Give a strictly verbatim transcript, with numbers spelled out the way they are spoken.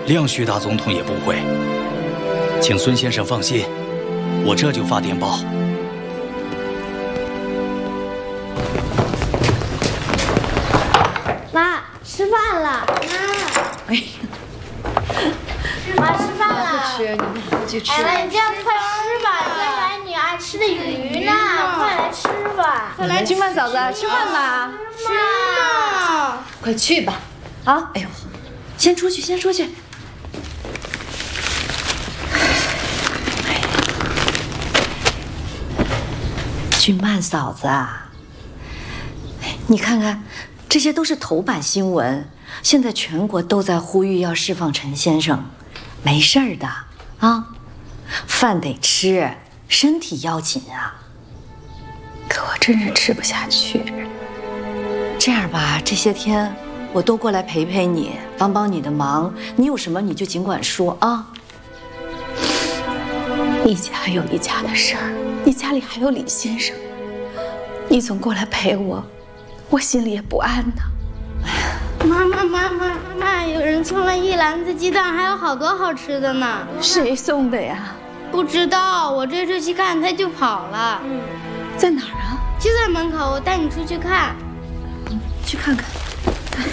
谅徐大总统也不会。请孙先生放心，我这就发电报。 妈，吃饭了。妈，哎呀，妈吃饭了。 不吃，你们回去吃。 哎，你这样快吃吧，再买你爱吃的鱼呢，快来吃吧。 快来，君曼嫂子，吃饭吧。 吃嘛， 快去吧。啊，哎呦，先出去，先出去。 君曼嫂子啊，你看看，这些都是头版新闻，现在全国都在呼吁要释放陈先生，没事儿的啊，饭得吃，身体要紧啊。可我真是吃不下去。这样吧，这些天我都过来陪陪你，帮帮你的忙，你有什么你就尽管说啊。 一家有一家的事儿。 你家里还有李先生，你总过来陪我，我心里也不安呢。 妈妈妈妈妈妈，有人送了一篮子鸡蛋，还有好多好吃的呢。 谁送的呀？ 不知道，我这次去看他就跑了。嗯， 在哪儿啊？ 就在门口，我带你出去看。 去看看。